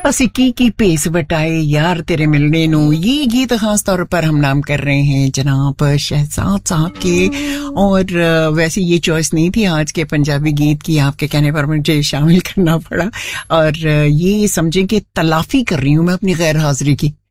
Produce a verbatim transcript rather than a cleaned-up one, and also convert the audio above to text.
ਅਸੀਂ ਕੀ ਕੀ ਭੇਸ ਵਟਾਏ यार तेरे मिलने नू। ये गीत खास तौर पर हम नाम कर रहे हैं जनाब शहजाद साहब के, और वैसे ये चॉइस नहीं थी आज के पंजाबी गीत की, आपके कहने पर मुझे शामिल करना पड़ा। और ये समझें कि तलाफी कर रही हूँ मैं अपनी गैर हाजिरी की।